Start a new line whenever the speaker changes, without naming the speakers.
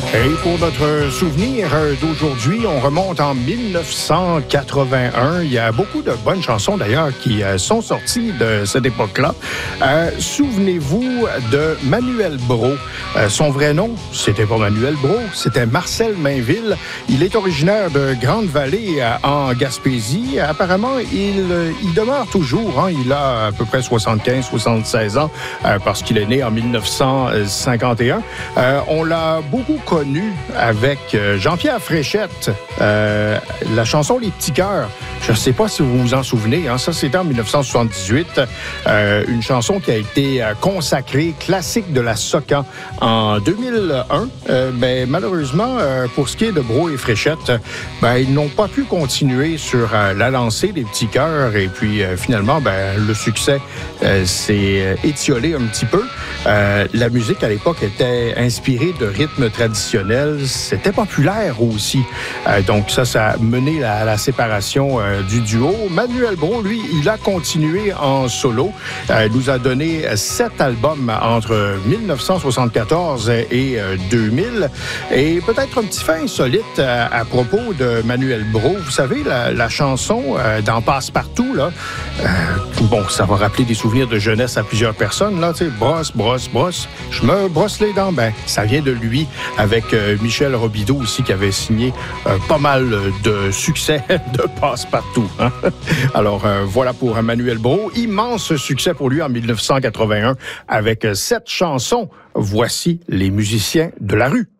Et pour notre souvenir d'aujourd'hui, on remonte en 1981. Il y a beaucoup de bonnes chansons d'ailleurs qui sont sorties de cette époque-là. Souvenez-vous de Manuel Brault. Son vrai nom, c'était pas Manuel Brault, c'était Marcel Mainville. Il est originaire de Grande-Vallée en Gaspésie. Apparemment, il demeure toujours. Il a à peu près 75-76 ans parce qu'il est né en 1951. On l'a beaucoup connu avec Jean-Pierre Fréchette, la chanson Les Petits Cœurs. Je ne sais pas si vous vous en souvenez, ça c'était en 1978, une chanson qui a été consacrée classique de la soca en 2001. Mais malheureusement, pour ce qui est de Brault et Fréchette, ils n'ont pas pu continuer sur la lancée des Petits Cœurs et puis finalement, le succès s'est étiolé un petit peu. La musique à l'époque était inspirée de rythmes traditionnels. C'était populaire aussi. Donc ça a mené à la séparation du duo. Manuel Brault, lui, il a continué en solo. Il nous a donné 7 albums entre 1974 et 2000. Et peut-être un petit fait insolite à propos de Manuel Brault. Vous savez, la chanson dans Passe-Partout, là, ça va rappeler des souvenirs de jeunesse à plusieurs personnes. Là, tu sais, brosse, brosse, brosse. Je me brosse les dents. Ça vient de lui, avec Michel Robideau aussi, qui avait signé pas mal de succès de Passe-Partout. Alors, voilà pour Manuel Brault. Immense succès pour lui en 1981 avec 7 chansons. Voici les musiciens de la rue.